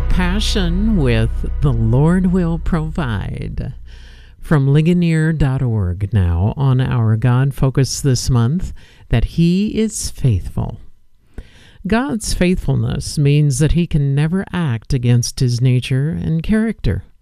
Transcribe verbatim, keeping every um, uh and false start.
Passion with The Lord Will Provide. From Ligonier dot org now on our God Focus this month, that He is faithful. God's faithfulness means that He can never act against His nature and character.